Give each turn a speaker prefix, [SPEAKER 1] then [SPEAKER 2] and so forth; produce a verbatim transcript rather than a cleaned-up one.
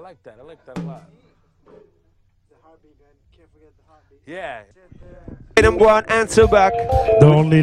[SPEAKER 1] like that. I like that a lot.
[SPEAKER 2] The heartbeat, man. Can't forget the heartbeat.
[SPEAKER 1] Yeah.
[SPEAKER 3] Them go and answer back.
[SPEAKER 4] The only